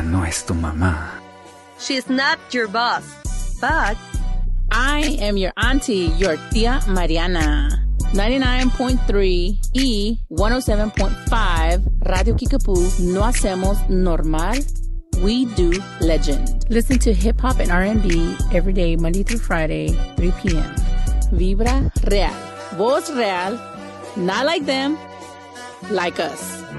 no es tu mamá. She's not your boss, but I am your auntie, your tía Mariana. 99.3 y 107.5 Radio Kickapoo. No hacemos normal. We do legend. Listen to hip hop and R&B every day, Monday through Friday, 3 p.m. Vibra Real. Voz Real. Not like them, like us.